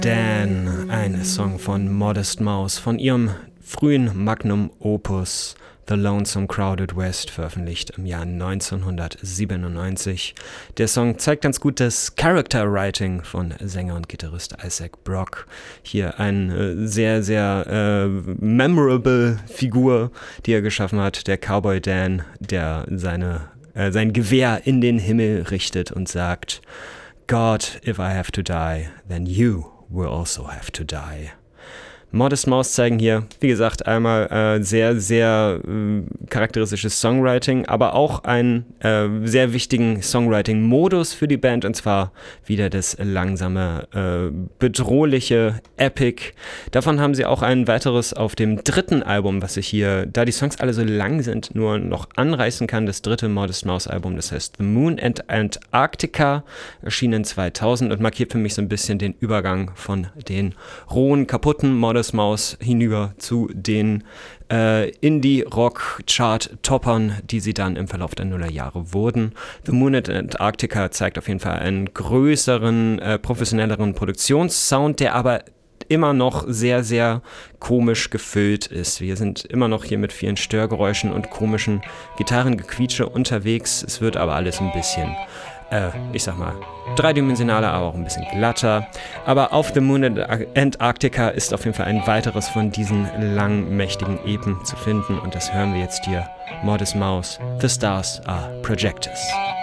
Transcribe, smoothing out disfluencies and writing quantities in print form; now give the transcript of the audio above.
Dan, ein Song von Modest Mouse, von ihrem frühen Magnum Opus The Lonesome Crowded West, veröffentlicht im Jahr 1997. Der Song zeigt ganz gut das Character Writing von Sänger und Gitarrist Isaac Brock. Hier eine sehr, sehr memorable Figur, die er geschaffen hat, der Cowboy Dan, der sein Gewehr in den Himmel richtet und sagt: God, if I have to die, then you will also have to die. Modest Mouse zeigen hier, wie gesagt, einmal sehr, sehr charakteristisches Songwriting, aber auch einen sehr wichtigen Songwriting-Modus für die Band, und zwar wieder das langsame, bedrohliche Epic. Davon haben sie auch ein weiteres auf dem dritten Album, was ich hier, da die Songs alle so lang sind, nur noch anreißen kann. Das dritte Modest Mouse Album, das heißt The Moon and Antarctica, erschienen 2000 und markiert für mich so ein bisschen den Übergang von den rohen, kaputten Modest Mouse hinüber zu den Indie-Rock-Chart-Toppern, die sie dann im Verlauf der Nullerjahre wurden. The Moon and Antarctica zeigt auf jeden Fall einen größeren, professionelleren Produktionssound, der aber immer noch sehr, sehr komisch gefüllt ist. Wir sind immer noch hier mit vielen Störgeräuschen und Gitarrengequietsche unterwegs. Es wird aber alles ein bisschen ich sag mal, dreidimensionaler, aber auch ein bisschen glatter. Aber auf The Moon and Antarctica ist auf jeden Fall ein weiteres von diesen langen, mächtigen Epen zu finden. Und das hören wir jetzt hier. Modest Mouse, The Stars Are Projectors.